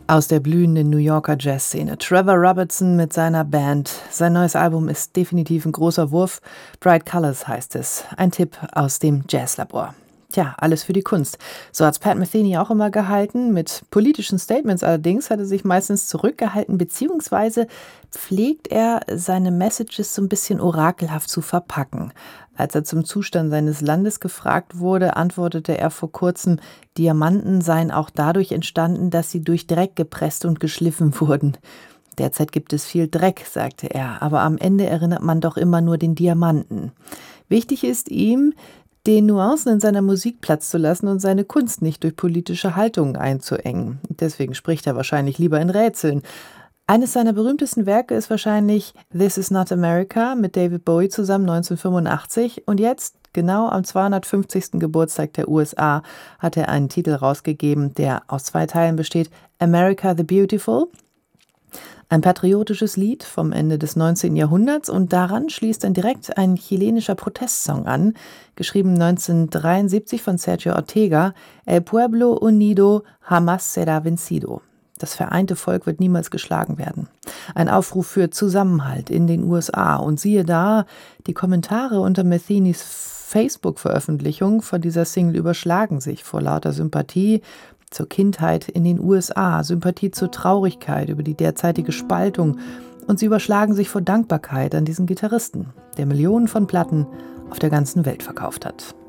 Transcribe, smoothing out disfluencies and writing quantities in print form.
Aus der blühenden New Yorker Jazzszene. Trevor Robertson mit seiner Band. Sein neues Album ist definitiv ein großer Wurf. Bright Colors heißt es. Ein Tipp aus dem Jazzlabor. Tja, alles für die Kunst. So hat's Pat Metheny auch immer gehalten. Mit politischen Statements allerdings hat er sich meistens zurückgehalten, beziehungsweise pflegt er seine Messages so ein bisschen orakelhaft zu verpacken. Als er zum Zustand seines Landes gefragt wurde, antwortete er vor kurzem, Diamanten seien auch dadurch entstanden, dass sie durch Dreck gepresst und geschliffen wurden. Derzeit gibt es viel Dreck, sagte er, aber am Ende erinnert man doch immer nur den Diamanten. Wichtig ist ihm, den Nuancen in seiner Musik Platz zu lassen und seine Kunst nicht durch politische Haltungen einzuengen. Deswegen spricht er wahrscheinlich lieber in Rätseln. Eines seiner berühmtesten Werke ist wahrscheinlich This Is Not America mit David Bowie zusammen 1985. Und jetzt, genau am 250. Geburtstag der USA, hat er einen Titel rausgegeben, der aus 2 Teilen besteht. America the Beautiful. Ein patriotisches Lied vom Ende des 19. Jahrhunderts und daran schließt dann direkt ein chilenischer Protestsong an, geschrieben 1973 von Sergio Ortega, El Pueblo Unido Jamás Será Vencido. Das vereinte Volk wird niemals geschlagen werden. Ein Aufruf für Zusammenhalt in den USA. Und siehe da, die Kommentare unter Methenys Facebook-Veröffentlichung von dieser Single überschlagen sich vor lauter Sympathie zur Kindheit in den USA, Sympathie zur Traurigkeit über die derzeitige Spaltung und sie überschlagen sich vor Dankbarkeit an diesen Gitarristen, der Millionen von Platten auf der ganzen Welt verkauft hat.